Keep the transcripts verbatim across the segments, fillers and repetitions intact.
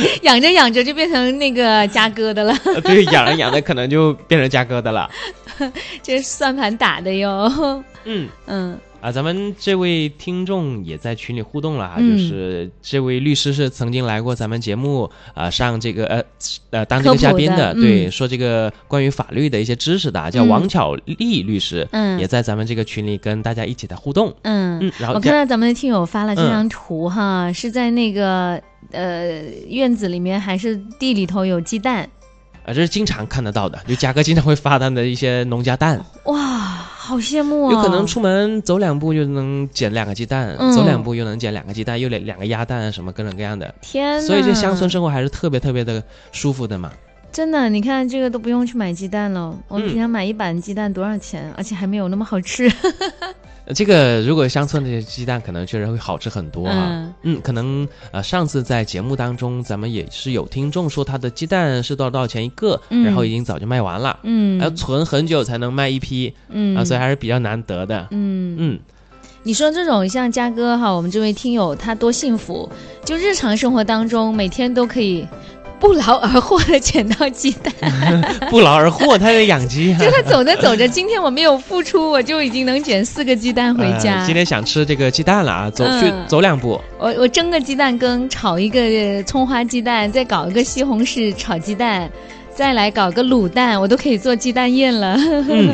养着养着就变成那个加哥的了。 对，养着养着可能就变成加哥的了。 这是算盘打的哟。 嗯嗯。 啊，咱们这位听众也在群里互动了啊， 嗯、 就是这位律师是曾经来过咱们节目啊、呃，上这个呃呃当这个嘉宾的， 的对、 嗯， 说这个关于法律的一些知识的，叫王巧丽律师， 嗯， 也在咱们这个群里跟大家一起在互动。 嗯嗯，然后我看到咱们的听友发了这张图哈， 嗯、 是在那个呃院子里面还是地里头有鸡蛋？ 啊，这是经常看得到的，就嘉哥经常会发他的一些农家蛋。 哇，好羡慕啊！ 有可能出门走两步就能捡两个鸡蛋，嗯、走两步又能捡两个鸡蛋，又两两个鸭蛋，什么各种各样的。 天哪！ 所以这乡村生活还是特别特别的舒服的嘛。 真的，你看这个都不用去买鸡蛋了。我们平常买一板鸡蛋多少钱？嗯、而且还没有那么好吃。 这个如果乡村的鸡蛋可能确实会好吃很多啊。嗯, 嗯可能呃上次在节目当中咱们也是有听众说他的鸡蛋是多少多少钱一个，嗯、然后已经早就卖完了，嗯，要存很久才能卖一批，嗯啊，所以还是比较难得的。 嗯嗯，你说这种像嘉哥哈，我们这位听友他多幸福，就日常生活当中每天都可以不劳而获的捡到鸡蛋。 不劳而获，他在养鸡、啊、 就他走着走着，今天我没有付出，我就已经能捡四个鸡蛋回家、 呃、今天想吃这个鸡蛋了啊，走、嗯、去走两步， 我我蒸个鸡蛋羹，炒一个葱花鸡蛋，再搞一个西红柿炒鸡蛋，再来搞个卤蛋，我都可以做鸡蛋宴了。嗯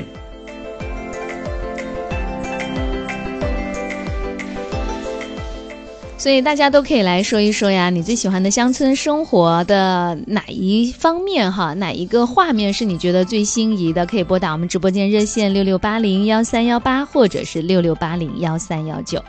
所以大家都可以来说一说呀，你最喜欢的乡村生活的哪一方面哈？哪一个画面是你觉得最心仪的？可以拨打我们直播间热线六六八零幺三幺八，或者是六六八零幺三幺九。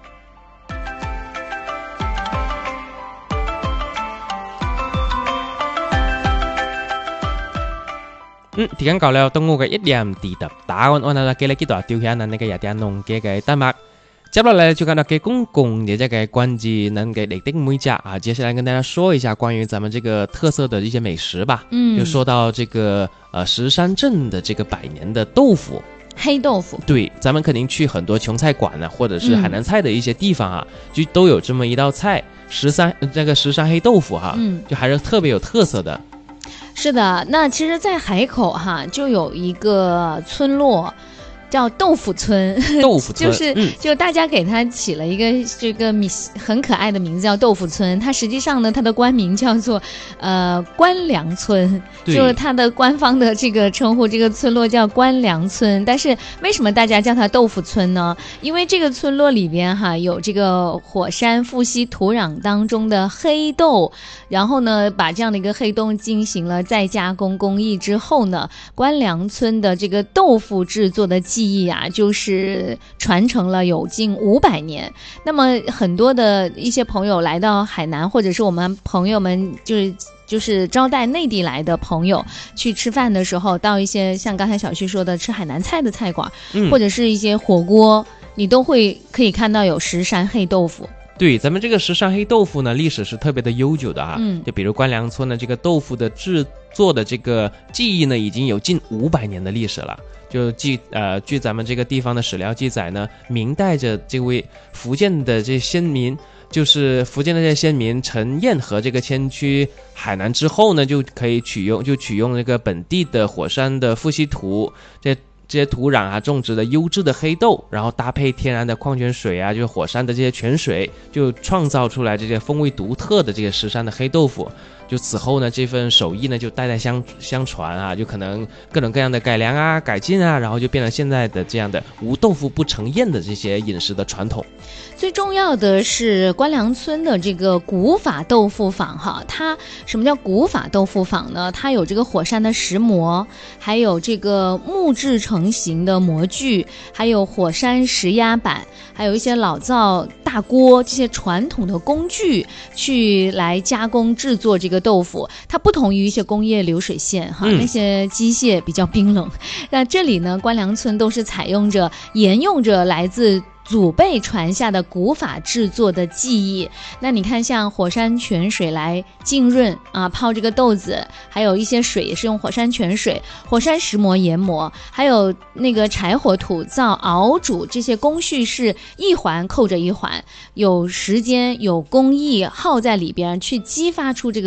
嗯，時間夠啦，到我嘅一點地答答案，我哋嘅咧幾多條件，嗱，你嘅有啲農嘅嘅題目。接下來就看到給公公的這個關於能給你的每家啊，接下來跟大家說一下關於咱們這個特色的一些美食吧。嗯，就說到這個呃石山鎮的這個百年的豆腐， 黑豆腐。 對，咱們肯定去很多瓊菜館啊，或者是海南菜的一些地方啊，嗯、就都有這麼一道菜，石山這個石山黑豆腐哈，嗯，就還是特別有特色的。 是的，那其實在海口哈就有一個村落。叫豆腐村， 豆腐村就是、嗯、就大家给它起了一个这个名很可爱的名字叫豆腐村，它实际上呢它的官名叫做呃关梁村，就是它的官方的这个称呼，这个村落叫关梁村。但是为什么大家叫它豆腐村呢？因为这个村落里边哈有这个火山富硒土壤当中的黑豆，然后呢把这样的一个黑豆进行了再加工工艺之后呢，关梁村的这个豆腐制作的技艺啊，就是传承了有近五百年。那么很多的一些朋友来到海南，或者是我们朋友们就是就是招待内地来的朋友去吃饭的时候，到一些像刚才小旭说的吃海南菜的菜馆、嗯、或者是一些火锅，你都会可以看到有石山黑豆腐。 对，咱们这个石山黑豆腐呢，历史是特别的悠久的啊。 嗯， 就比如关梁村的这个豆腐的制作的这个技艺呢，已经有近五百年的历史了。就记呃，据咱们这个地方的史料记载呢，明代着这位福建的这先民，就是福建的这些先民陈彦和这个迁居海南之后呢，就可以取用就取用这个本地的火山的富硒土这。这些土壤啊，种植的优质的黑豆，然后搭配天然的矿泉水啊，就是火山的这些泉水，就创造出来这些风味独特的这个石山的黑豆腐。就此后呢，这份手艺呢就代代相相传啊，就可能各种各样的改良啊、改进啊，然后就变成现在的这样的无豆腐不成宴的这些饮食的传统。 最重要的是关梁村的这个古法豆腐坊哈，它什么叫古法豆腐坊呢？它有这个火山的石磨，还有这个木质成型的模具，还有火山石压板，还有一些老灶大锅，这些传统的工具去来加工制作这个豆腐。它不同于一些工业流水线哈、嗯，那些机械比较冰冷。那这里呢，关梁村都是采用着沿用着来自祖辈传下的古法制作的技艺。那你看像火山泉水来浸润啊，泡这个豆子，还有一些水也是用火山泉水，火山石磨研磨，还有那个柴火土灶熬煮，这些工序是一环扣着一环，有时间有工艺耗在里边，去激发出这个